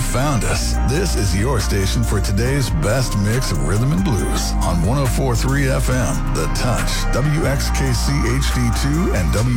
found us. This is your station for today's best mix of rhythm and blues on 104.3 FM, The Touch, WXKC HD2, and